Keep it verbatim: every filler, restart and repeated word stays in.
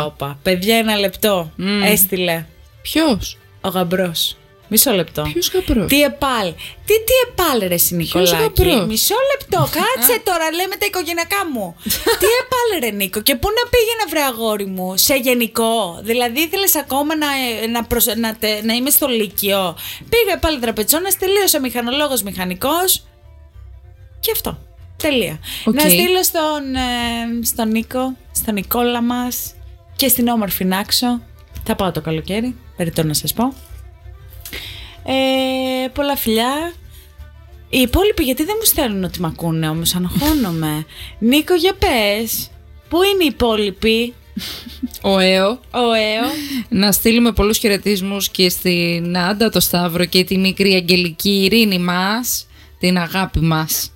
όπα. Παιδιά, ένα λεπτό. Mm. Έστειλε. Ποιος? Ο γαμπρός. Μισό λεπτό. Ποιος γαμπρός? Τι επάλ. Τι τι επάλ, ρε εσύ Νικολάκη. Μισό λεπτό. Κάτσε τώρα, λέμε τα οικογενειακά μου. Τι επάλ, ρε Νίκο. Και πού να πήγαινα, βρε αγόρι μου. Σε γενικό. Δηλαδή ήθελες ακόμα να, να, προσ... να, τε... να είμαι στο Λύκειο. Πήγα πάλι τραπετσόνας, τελείωσα μηχανολόγος μηχανικός. Και αυτό. Τελεία. Okay. Να στείλω στον, ε, στον Νίκο, στον Νικόλα μας και στην όμορφη Νάξο. Θα πάω το καλοκαίρι, περιττώ να σας πω. Ε, πολλά φιλιά. Οι υπόλοιποι γιατί δεν μου στέλνουν ότι μ' ακούνε όμως, αναχώνομαι. Νίκο, για πες. Πού είναι οι υπόλοιποι? Ο Έο. Ο Έο. Να στείλουμε πολλούς χαιρετισμούς και στην Άντα, το Σταύρο και τη μικρή Αγγελική Ειρήνη μας, την αγάπη μας.